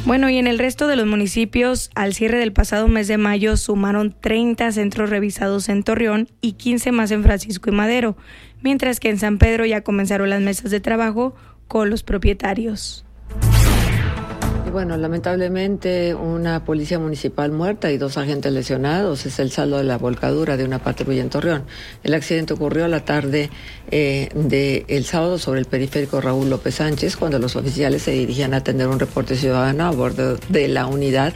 Bueno, y en el resto de los municipios, al cierre del pasado mes de mayo, sumaron 30 centros revisados en Torreón y 15 más en Francisco y Madero, mientras que en San Pedro ya comenzaron las mesas de trabajo con los propietarios. Y bueno, lamentablemente una policía municipal muerta y 2 agentes lesionados es el saldo de la volcadura de una patrulla en Torreón. El accidente ocurrió la tarde del sábado sobre el periférico Raúl López Sánchez, cuando los oficiales se dirigían a atender un reporte ciudadano a bordo de la unidad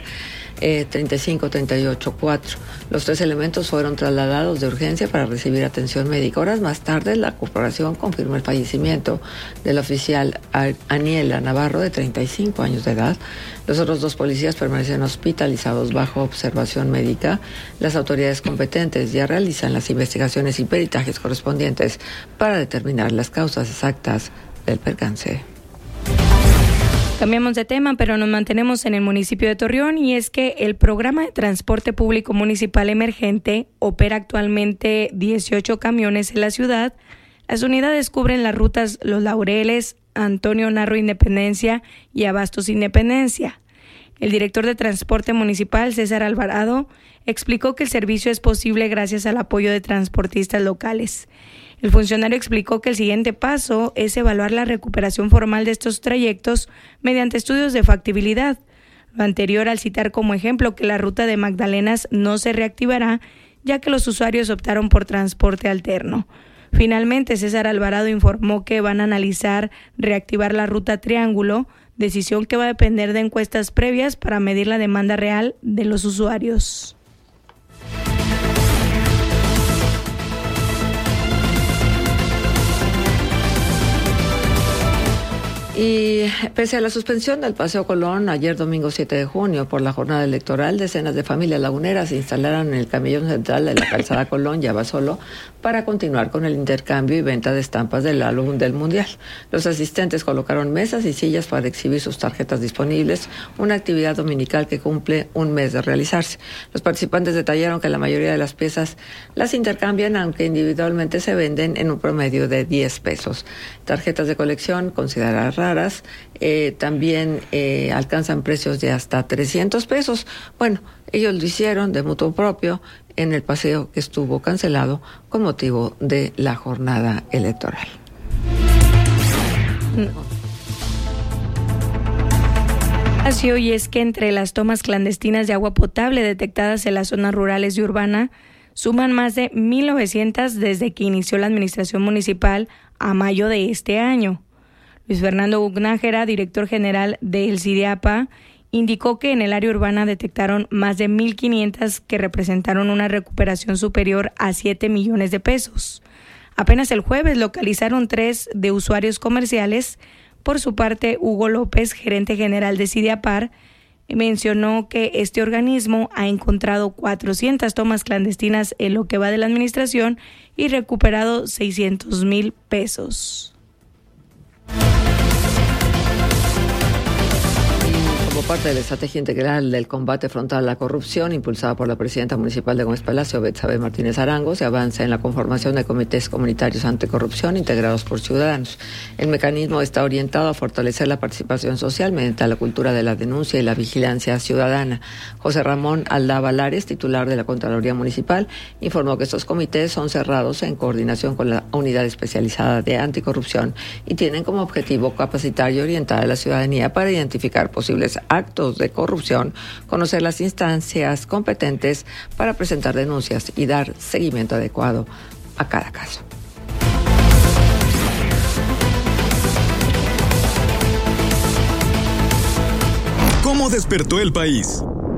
35384. Los 3 elementos fueron trasladados de urgencia para recibir atención médica. Horas más tarde, la corporación confirmó el fallecimiento del oficial Aniela Navarro, de 35 años de edad. Los otros 2 policías permanecen hospitalizados bajo observación médica. Las autoridades competentes ya realizan las investigaciones y peritajes correspondientes para determinar las causas exactas del percance. Cambiamos de tema, pero nos mantenemos en el municipio de Torreón, y es que el programa de transporte público municipal emergente opera actualmente 18 camiones en la ciudad. Las unidades cubren las rutas Los Laureles, Antonio Narro Independencia y Abastos Independencia. El director de transporte municipal, César Alvarado, explicó que el servicio es posible gracias al apoyo de transportistas locales. El funcionario explicó que el siguiente paso es evaluar la recuperación formal de estos trayectos mediante estudios de factibilidad. Lo anterior al citar como ejemplo que la ruta de Magdalenas no se reactivará, ya que los usuarios optaron por transporte alterno. Finalmente, César Alvarado informó que van a analizar reactivar la ruta Triángulo, decisión que va a depender de encuestas previas para medir la demanda real de los usuarios. Y pese a la suspensión del Paseo Colón ayer domingo 7 de junio por la jornada electoral, decenas de familias laguneras se instalaron en el camellón central de la calzada Colón y Abasolo para continuar con el intercambio y venta de estampas del álbum del Mundial. Los asistentes colocaron mesas y sillas para exhibir sus tarjetas disponibles, una actividad dominical que cumple un mes de realizarse. Los participantes detallaron que la mayoría de las piezas las intercambian, aunque individualmente se venden en un promedio de 10 pesos. Tarjetas de colección consideradas raras también alcanzan precios de hasta 300 pesos. Bueno, ellos lo hicieron de mutuo propio en el paseo que estuvo cancelado con motivo de la jornada electoral. Así hoy es que entre las tomas clandestinas de agua potable detectadas en las zonas rurales y urbanas suman más de 1,900 desde que inició la administración municipal a mayo de este año. Luis Fernando Gugnájera, director general del CIDEAPA, indicó que en el área urbana detectaron más de 1,500 que representaron una recuperación superior a 7 millones de pesos. Apenas el jueves localizaron 3 de usuarios comerciales. Por su parte, Hugo López, gerente general de CIDEAPAR, mencionó que este organismo ha encontrado 400 tomas clandestinas en lo que va de la administración y recuperado 600,000 pesos. Como parte de la estrategia integral del combate frontal a la corrupción impulsada por la presidenta municipal de Gómez Palacio, Betsabe Martínez Arango, se avanza en la conformación de comités comunitarios anticorrupción integrados por ciudadanos. El mecanismo está orientado a fortalecer la participación social mediante la cultura de la denuncia y la vigilancia ciudadana. José Ramón Aldaba Lares, titular de la Contraloría Municipal, informó que estos comités son cerrados en coordinación con la Unidad Especializada de Anticorrupción y tienen como objetivo capacitar y orientar a la ciudadanía para identificar posibles actos de corrupción, conocer las instancias competentes para presentar denuncias y dar seguimiento adecuado a cada caso. ¿Cómo despertó el país?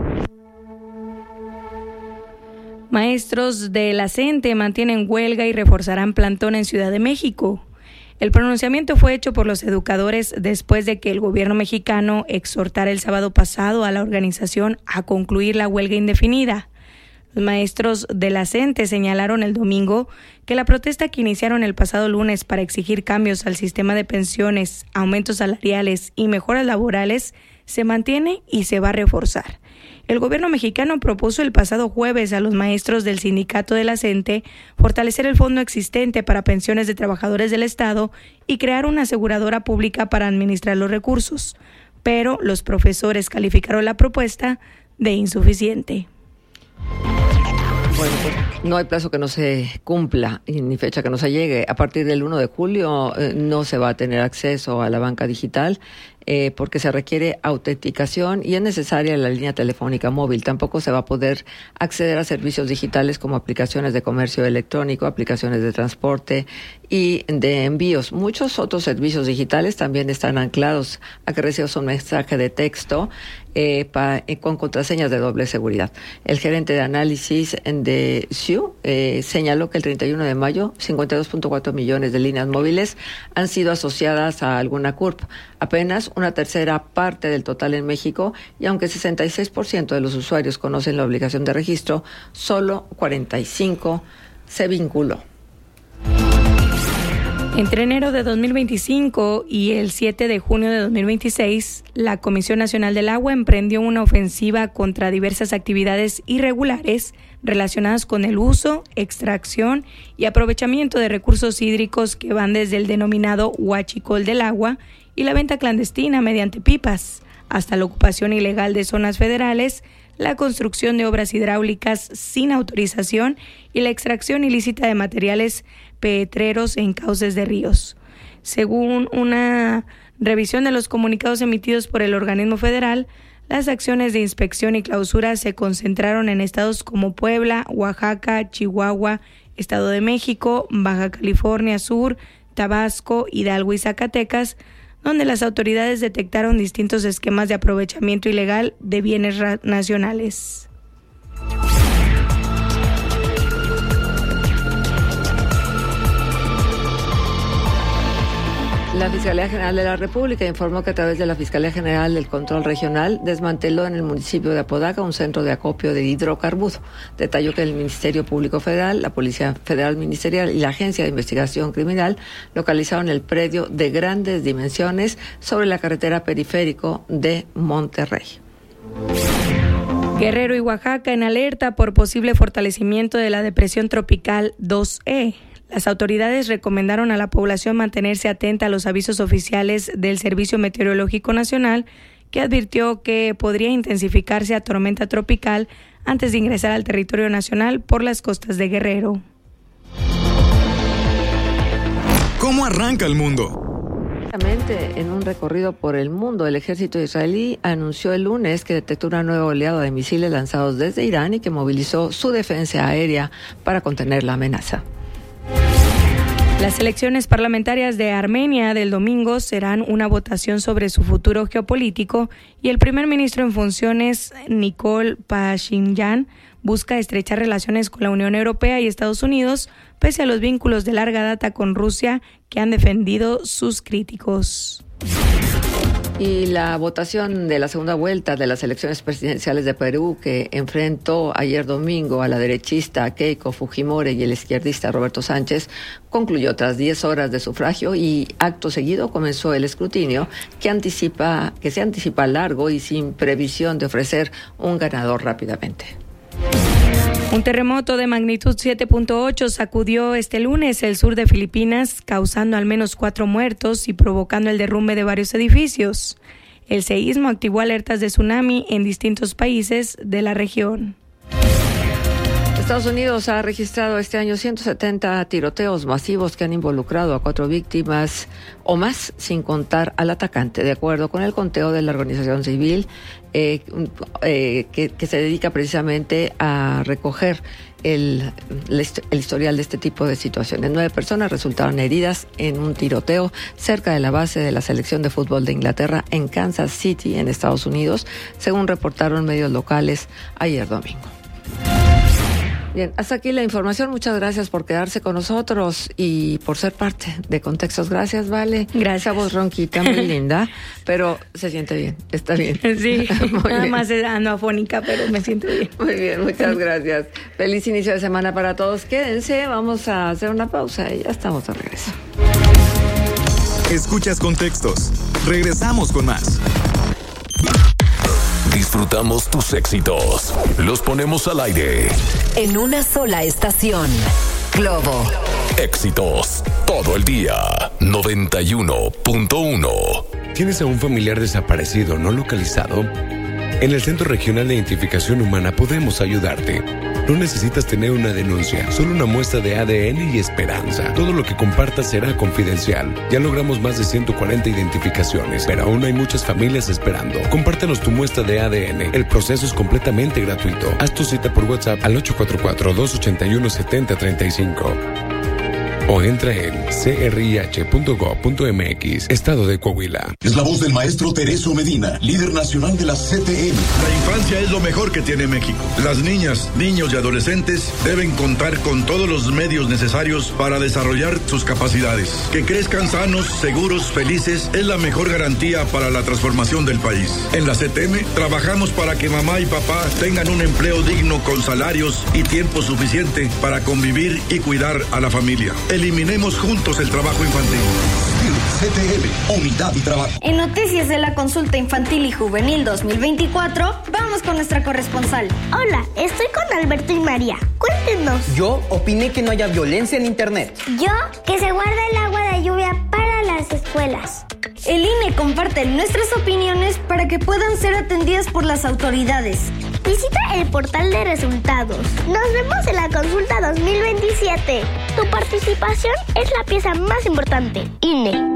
Maestros de la CENTE mantienen huelga y reforzarán plantón en Ciudad de México. El pronunciamiento fue hecho por los educadores después de que el gobierno mexicano exhortara el sábado pasado a la organización a concluir la huelga indefinida. Los maestros de la CENTE señalaron el domingo que la protesta que iniciaron el pasado lunes para exigir cambios al sistema de pensiones, aumentos salariales y mejoras laborales se mantiene y se va a reforzar. El gobierno mexicano propuso el pasado jueves a los maestros del sindicato de la CENTE fortalecer el fondo existente para pensiones de trabajadores del Estado y crear una aseguradora pública para administrar los recursos. pero los profesores calificaron la propuesta de insuficiente. Bueno, pues no hay plazo que no se cumpla ni fecha que no se llegue. A partir del 1 de julio no se va a tener acceso a la banca digital porque se requiere autenticación y es necesaria la línea telefónica móvil. Tampoco se va a poder acceder a servicios digitales como aplicaciones de comercio electrónico, aplicaciones de transporte y de envíos. Muchos otros servicios digitales también están anclados a que recibas un mensaje de texto con contraseñas de doble seguridad. El gerente de análisis de SIU señaló que el 31 de mayo 52.4 millones de líneas móviles han sido asociadas a alguna CURP, apenas una tercera parte del total en México, y aunque 66% de los usuarios conocen la obligación de registro, solo 45 se vinculó. Entre enero de 2025 y el 7 de junio de 2026, la Comisión Nacional del Agua emprendió una ofensiva contra diversas actividades irregulares relacionadas con el uso, extracción y aprovechamiento de recursos hídricos que van desde el denominado huachicol del agua y la venta clandestina mediante pipas, hasta la ocupación ilegal de zonas federales, la construcción de obras hidráulicas sin autorización y la extracción ilícita de materiales petreros en cauces de ríos. Según una revisión de los comunicados emitidos por el organismo federal, las acciones de inspección y clausura se concentraron en estados como Puebla, Oaxaca, Chihuahua, Estado de México, Baja California Sur, Tabasco, Hidalgo y Zacatecas, donde las autoridades detectaron distintos esquemas de aprovechamiento ilegal de bienes nacionales. La Fiscalía General de la República informó que a través de la Fiscalía General del Control Regional desmanteló en el municipio de Apodaca un centro de acopio de hidrocarburo. Detalló que el Ministerio Público Federal, la Policía Federal Ministerial y la Agencia de Investigación Criminal localizaron el predio de grandes dimensiones sobre la carretera periférico de Monterrey. Guerrero y Oaxaca en alerta por posible fortalecimiento de la depresión tropical 2E. Las autoridades recomendaron a la población mantenerse atenta a los avisos oficiales del Servicio Meteorológico Nacional, que advirtió que podría intensificarse a tormenta tropical antes de ingresar al territorio nacional por las costas de Guerrero. ¿Cómo arranca el mundo? En un recorrido por el mundo, el ejército israelí anunció el lunes que detectó una nueva oleada de misiles lanzados desde Irán y que movilizó su defensa aérea para contener la amenaza. Las elecciones parlamentarias de Armenia del domingo serán una votación sobre su futuro geopolítico y el primer ministro en funciones, Nikol Pashinyan, busca estrechar relaciones con la Unión Europea y Estados Unidos, pese a los vínculos de larga data con Rusia que han defendido sus críticos. Y la votación de la segunda vuelta de las elecciones presidenciales de Perú, que enfrentó ayer domingo a la derechista Keiko Fujimori y el izquierdista Roberto Sánchez, concluyó tras 10 horas de sufragio y acto seguido comenzó el escrutinio que se anticipa largo y sin previsión de ofrecer un ganador rápidamente. Un terremoto de magnitud 7.8 sacudió este lunes el sur de Filipinas, causando al menos 4 muertos y provocando el derrumbe de varios edificios. El seísmo activó alertas de tsunami en distintos países de la región. Estados Unidos ha registrado este año 170 tiroteos masivos que han involucrado a 4 víctimas o más, sin contar al atacante, de acuerdo con el conteo de la organización civil que se dedica precisamente a recoger el historial de este tipo de situaciones. 9 personas resultaron heridas en un tiroteo cerca de la base de la selección de fútbol de Inglaterra en Kansas City, en Estados Unidos, según reportaron medios locales ayer domingo. Bien, hasta aquí la información. Muchas gracias por quedarse con nosotros y por ser parte de Contextos. Gracias, Vale. Gracias. Esa voz ronquita, muy linda, pero se siente bien, está bien. Sí, nada más ando afónica, pero me siento bien. Muy bien, muchas gracias. Feliz inicio de semana para todos. Quédense, vamos a hacer una pausa y ya estamos de regreso. Escuchas Contextos. Regresamos con más. Disfrutamos tus éxitos. Los ponemos al aire. En una sola estación. Globo. Éxitos todo el día. 91.1. ¿Tienes a un familiar desaparecido no localizado? En el Centro Regional de Identificación Humana podemos ayudarte. No necesitas tener una denuncia, solo una muestra de ADN y esperanza. Todo lo que compartas será confidencial. Ya logramos más de 140 identificaciones, pero aún hay muchas familias esperando. Compártenos tu muestra de ADN. El proceso es completamente gratuito. Haz tu cita por WhatsApp al 844-281-7035. O entra en crih.gov.mx, Estado de Coahuila. Es la voz del maestro Tereso Medina, líder nacional de la CTM. La infancia es lo mejor que tiene México. Las niñas, niños y adolescentes deben contar con todos los medios necesarios para desarrollar sus capacidades. Que crezcan sanos, seguros, felices es la mejor garantía para la transformación del país. En la CTM trabajamos para que mamá y papá tengan un empleo digno con salarios y tiempo suficiente para convivir y cuidar a la familia. Eliminemos juntos el trabajo infantil. CTM, unidad y trabajo. En noticias de la consulta infantil y juvenil 2024, vamos con nuestra corresponsal. Hola, estoy con Alberto y María. Cuéntenos. Yo opiné que no haya violencia en internet. Yo, que se guarde el agua de lluvia para las escuelas. El INE comparte nuestras opiniones para que puedan ser atendidas por las autoridades. Visita el portal de resultados. Nos vemos en la consulta 2027. Tu participación es la pieza más importante. INE.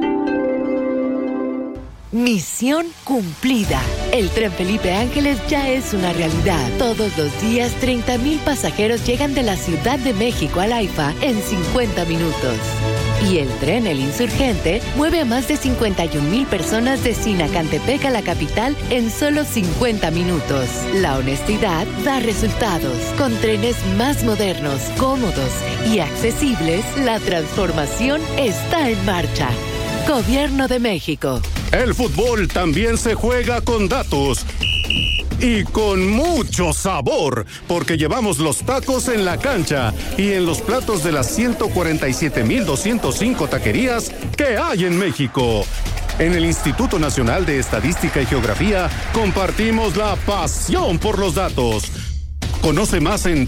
Misión cumplida. El tren Felipe Ángeles ya es una realidad. Todos los días, 30,000 pasajeros llegan de la Ciudad de México al AIFA en 50 minutos. Y el tren El Insurgente mueve a más de 51,000 personas de Sinacantepec a la capital en solo 50 minutos. La honestidad da resultados. Con trenes más modernos, cómodos y accesibles, la transformación está en marcha. Gobierno de México. El fútbol también se juega con datos. Y con mucho sabor, porque llevamos los tacos en la cancha y en los platos de las 147,205 taquerías que hay en México. En el Instituto Nacional de Estadística y Geografía compartimos la pasión por los datos. Conoce más en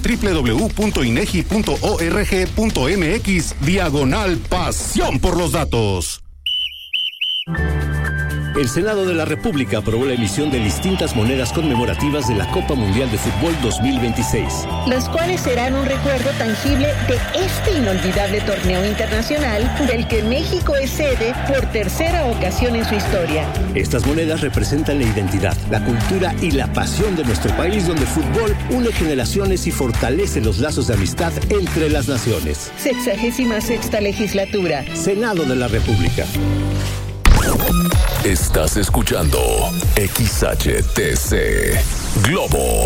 www.inegi.org.mx/pasión por los datos. El Senado de la República aprobó la emisión de distintas monedas conmemorativas de la Copa Mundial de Fútbol 2026. Las cuales serán un recuerdo tangible de este inolvidable torneo internacional del que México es sede por tercera ocasión en su historia. Estas monedas representan la identidad, la cultura y la pasión de nuestro país, donde el fútbol une generaciones y fortalece los lazos de amistad entre las naciones. 66ª legislatura. Senado de la República. Estás escuchando XHTC Globo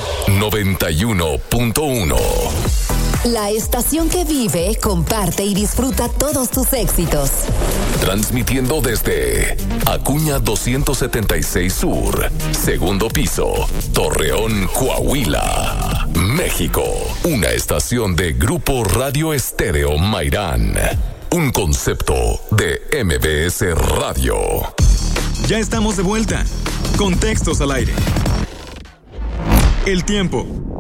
91.1. La estación que vive, comparte y disfruta todos tus éxitos. Transmitiendo desde Acuña 276 Sur, segundo piso, Torreón, Coahuila, México. Una estación de Grupo Radio Estéreo Mairán. Un concepto de MBS Radio. Ya estamos de vuelta. Contextos al aire. El tiempo